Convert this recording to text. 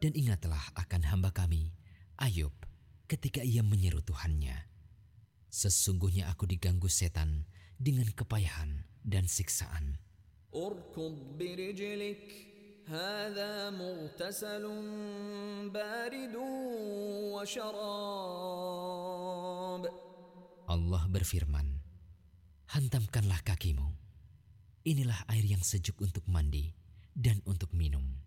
Dan ingatlah akan hamba kami, Ayub, ketika ia menyeru Tuhannya. Sesungguhnya aku diganggu setan dengan kepayahan dan siksaan. Urkud birijlik, hadha mughtasalun baridun wa syarab. Allah berfirman, hantamkanlah kakimu. Inilah air yang sejuk untuk mandi dan untuk minum.